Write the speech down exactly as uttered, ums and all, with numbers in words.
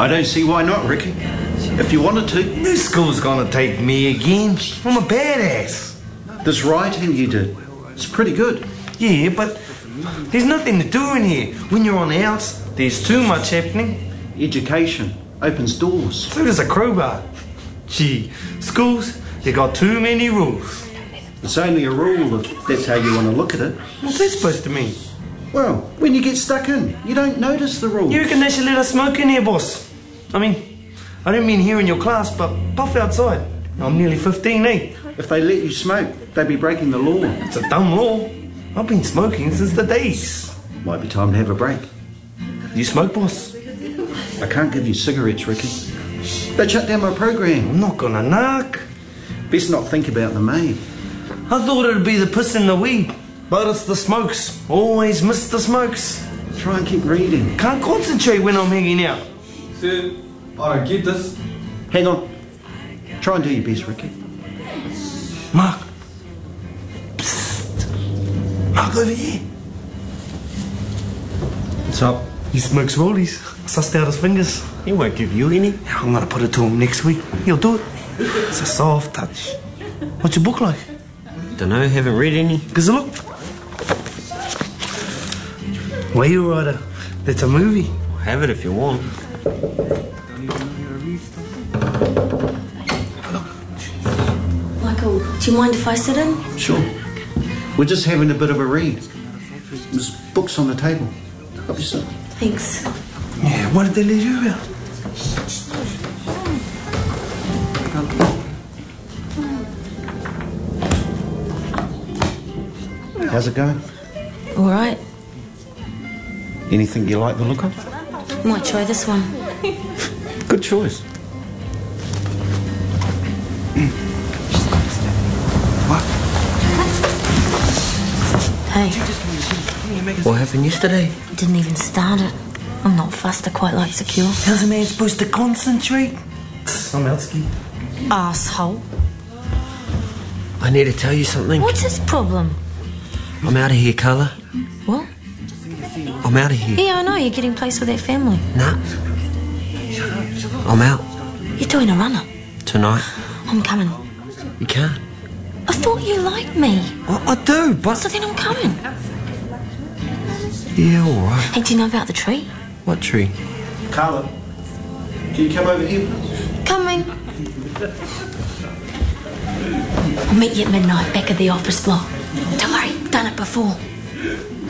I don't see why not, Ricky. If you wanted to. This school's gonna take me again. I'm a badass. This writing you did, it's pretty good. Yeah, but there's nothing to do in here. When you're on the outs, there's too much happening. Education opens doors. So does a crowbar. Gee, schools, they got too many rules. It's only a rule if that's how you want to look at it. What's that supposed to mean? Well, when you get stuck in, you don't notice the rules. You reckon they should let us smoke in here, boss? I mean, I don't mean here in your class, but puff outside. I'm nearly fifteen, eh? If they let you smoke, they'd be breaking the law. It's a dumb law. I've been smoking since the days. Might be time to have a break. You smoke, boss? I can't give you cigarettes, Ricky. They shut down my program. I'm not gonna knock. Best not think about the maid. I thought it'd be the piss and the weed, but it's the smokes. Always miss the smokes. Try and keep reading. Can't concentrate when I'm hanging out. Sir, I don't get this. Hang on. Try and do your best, Ricky. Mark. Psst. Mark, over here. What's up? He smokes rollies. Sussed out his fingers. He won't give you any. I'm gonna put it to him next week. He'll do it. It's a soft touch. What's your book like? Dunno, haven't read any. Gives a look. Whale Rider. That's a movie. Have it if you want. Michael, do you mind if I sit in? Sure. We're just having a bit of a read. There's books on the table. Help yourself. Thanks. Yeah, what did they let you out? How's it going? All right. Anything you like the look of? Might try this one. Good choice. What? Hey, What happened yesterday? didn't even start it. I'm not fussed. I quite like Secure. How's a man supposed to concentrate? I'm Elsky. Asshole. I need to tell you something. What's his problem? I'm out of here, Carla. What? I'm out of here. Yeah, I know. You're getting placed with that family. Nah. I'm out. You're doing a runner. Tonight. I'm coming. You can't. I thought you liked me. I, I do, but... So then I'm coming. Yeah, all right. Hey, do you know about the tree? What tree? Carla, can you come over here, please? Coming. I'll meet you at midnight back at the office block. Don't worry, done it before.